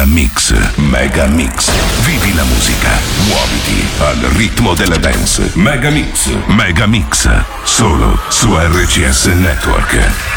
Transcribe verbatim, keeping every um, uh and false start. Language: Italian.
Mix, Mega Mix. Vivi la musica, muoviti al ritmo della dance. Mega Mix, Mega Mix, solo su R C S Network.